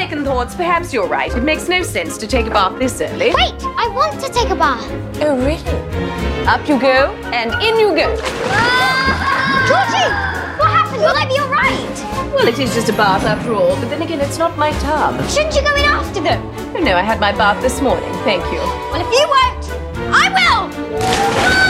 second thoughts, perhaps you're right. It makes no sense to take a bath this early. Wait, I want to take a bath. Oh, really? Up you go, and in you go. Georgie, what happened? Will I be all right? Well, it is just a bath after all, but then again, it's not my tub. Shouldn't you go in after them? Oh, no, I had my bath this morning. Thank you. Well, if you won't, I will!